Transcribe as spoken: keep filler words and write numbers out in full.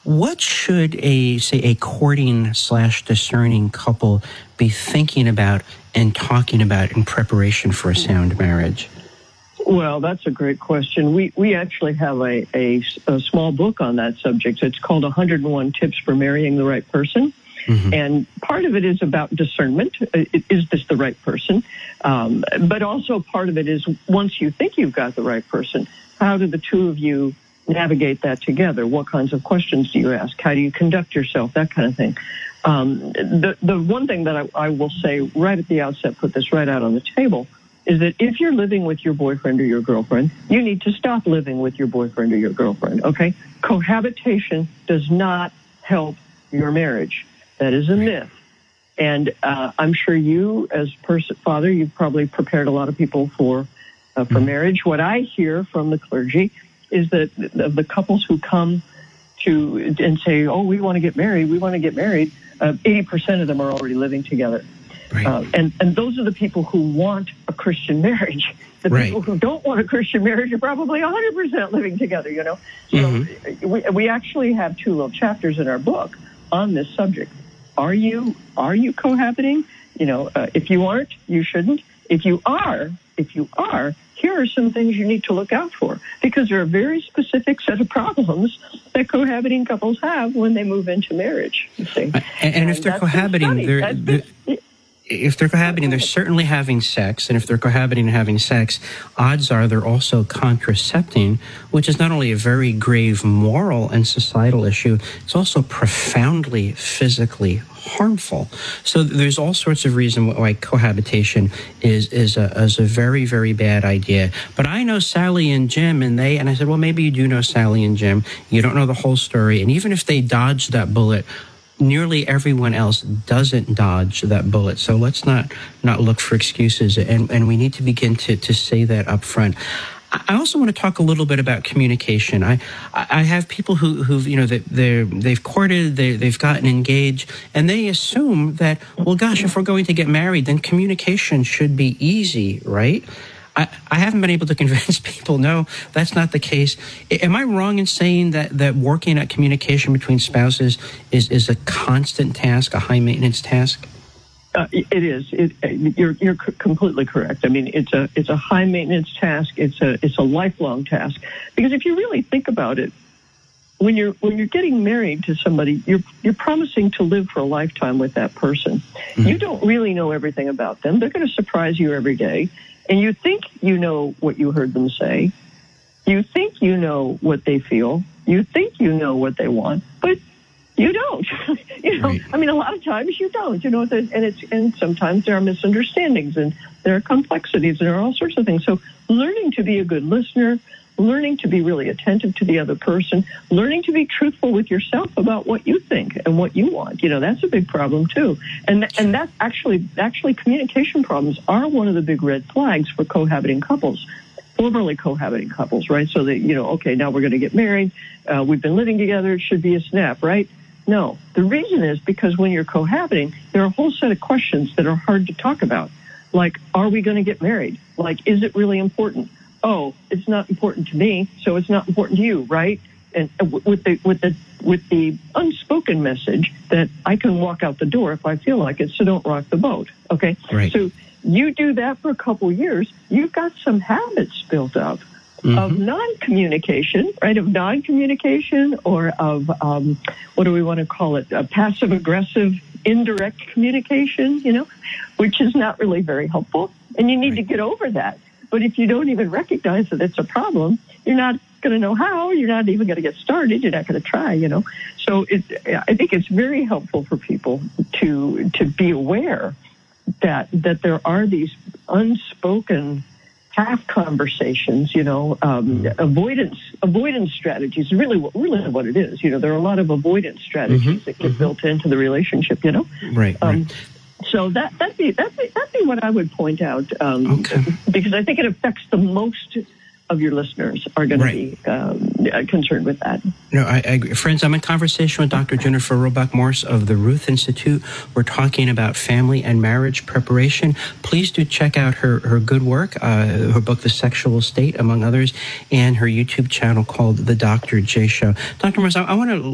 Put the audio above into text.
What should a, say, a courting slash discerning couple be thinking about and talking about in preparation for a sound marriage? Well, that's a great question. We we actually have a, a, a small book on that subject. It's called one hundred one Tips for Marrying the Right Person. Mm-hmm. And part of it is about discernment. Is this the right person? Um, but also part of it is once you think you've got the right person, how do the two of you navigate that together? What kinds of questions do you ask? How do you conduct yourself? That kind of thing. Um, the, the one thing that I, I will say right at the outset, put this right out on the table, is that if you're living with your boyfriend or your girlfriend, you need to stop living with your boyfriend or your girlfriend, okay? Cohabitation does not help your marriage. That is a myth. And uh, I'm sure you, as person, father, you've probably prepared a lot of people for uh, for marriage. What I hear from the clergy is that of the couples who come to and say, oh, we want to get married, we want to get married, uh, eighty percent of them are already living together. Right. Uh, and, and those are the people who want a Christian marriage. The right. people who don't want a Christian marriage are probably one hundred percent living together, you know. So mm-hmm. we, we actually have two little chapters in our book on this subject. Are you are you cohabiting? You know, uh, if you aren't, you shouldn't. If you are, if you are, here are some things you need to look out for, because there are a very specific set of problems that cohabiting couples have when they move into marriage. You see, and, and, and if they're cohabiting, they're, they're if they're cohabiting, they're certainly having sex, and if they're cohabiting and having sex, odds are they're also contracepting, which is not only a very grave moral and societal issue, it's also profoundly physically harmful. So there's all sorts of reasons why cohabitation is is a, is a very, very bad idea. But I know Sally and Jim, and they, and I said, well, maybe you do know Sally and Jim. You don't know the whole story. And even if they dodged that bullet, nearly everyone else doesn't dodge that bullet. So let's not, not look for excuses. And, and we need to begin to, to say that up front. I also want to talk a little bit about communication. I, I have people who, who've, you know, they're, they've courted, they, they've gotten engaged, and they assume that, well, gosh, if we're going to get married, then communication should be easy, right? I, I haven't been able to convince people, no, that's not the case. Am I wrong in saying that, that working at communication between spouses is, is a constant task, a high-maintenance task? Uh, it is. It, you're you're c- completely correct. I mean, it's a it's a high maintenance task. It's a it's a lifelong task, because if you really think about it, when you're when you're getting married to somebody, you're you're promising to live for a lifetime with that person. Mm-hmm. You don't really know everything about them. They're going to surprise you every day, and you think you know what you heard them say. You think you know what they feel. You think you know what they want, but you don't. you know, right. I mean, a lot of times you don't. You know, and it's and sometimes there are misunderstandings and there are complexities and there are all sorts of things. So, learning to be a good listener, learning to be really attentive to the other person, learning to be truthful with yourself about what you think and what you want. You know, that's a big problem too. And and that actually actually communication problems are one of the big red flags for cohabiting couples. Formerly cohabiting couples, right? So that, you know, okay, now we're going to get married. Uh, we've been living together. It should be a snap, right? No. The reason is because when you're cohabiting, there are a whole set of questions that are hard to talk about. Like, are we going to get married? Like, is it really important? Oh, it's not important to me, so it's not important to you, right? And with the with the with the unspoken message that I can walk out the door if I feel like it, so don't rock the boat. Okay? Right. So you do that for a couple years, you've got some habits built up mm-hmm. of non-communication, right? Of non-communication or of, um, what do we want to call it? A passive-aggressive, indirect communication, you know, which is not really very helpful. And you need right. to get over that. But if you don't even recognize that it's a problem, you're not going to know how. You're not even going to get started. You're not going to try, you know. So it, I think it's very helpful for people to to be aware that that there are these unspoken half conversations, you know, um, mm-hmm. avoidance avoidance strategies. Really, what really what it is, you know, there are a lot of avoidance strategies mm-hmm. that get mm-hmm. built into the relationship, you know. Right. Um, right. So that that'd be that'd be that'd be what I would point out, um, okay. because I think it affects the most of your listeners are going right. to be um, concerned with that. No, I, I agree. Friends, I'm in conversation with Doctor Jennifer Robach Morse of the Ruth Institute. We're talking about family and marriage preparation. Please do check out her, her good work, uh, her book, The Sexual State, among others, and her YouTube channel called The Doctor J Show. Doctor Morse, I, I want to